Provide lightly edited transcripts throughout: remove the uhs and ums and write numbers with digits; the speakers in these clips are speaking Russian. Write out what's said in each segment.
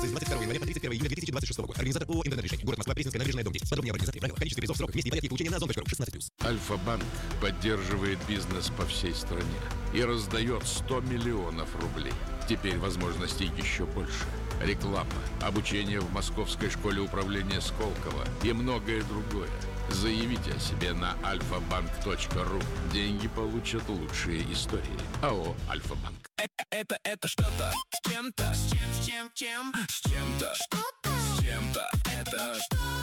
С 22 января по 31 июля 2026 года. Организатор ООО «Интернет-решение». Город Москва, Пресненская набережная, дом 10. Подробнее об организации, правилах, количестве призов, сроках, месте и порядке получения на Озон.ру. 16+. Альфа-банк поддерживает бизнес по всей стране и раздает 100 миллионов рублей. Теперь возможностей еще больше. Реклама, обучение в Московской школе управления Сколково и многое другое. Заявите о себе на alfabank.ru. Деньги получат лучшие истории. АО «Альфа-банк». Это что-то с чем-то, с чем-то, с чем-то, это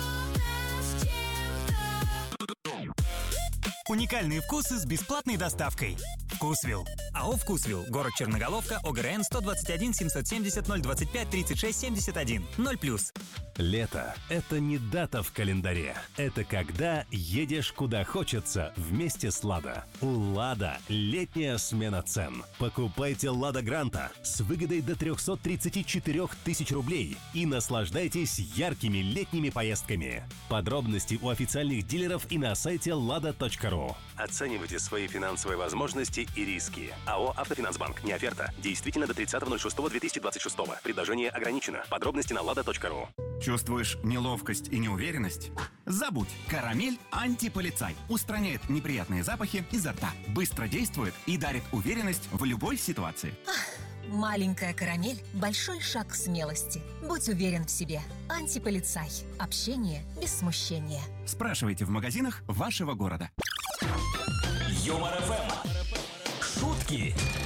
Уникальные вкусы с бесплатной доставкой. Вкусвилл. АО «Вкусвилл». Город Черноголовка, ОГРН 121 770 025 36 71. 0+. Лето – это не дата в календаре. Это когда едешь куда хочется вместе с «Лада». У «Лада» летняя смена цен. Покупайте «Лада Гранта» с выгодой до 334 тысяч рублей и наслаждайтесь яркими летними поездками. Подробности у официальных дилеров и на сайте lada.ru. Оценивайте свои финансовые возможности и риски. АО «Автофинансбанк». Не оферта. Действительно до 30.06.2026. Предложение ограничено. Подробности на lada.ru. Чувствуешь неловкость и неуверенность? Забудь! Карамель антиполицай устраняет неприятные запахи изо рта, быстро действует и дарит уверенность в любой ситуации. Маленькая карамель – большой шаг к смелости. Будь уверен в себе. Антиполицай. Общение без смущения. Спрашивайте в магазинах вашего города. Юмор ФМ. Шутки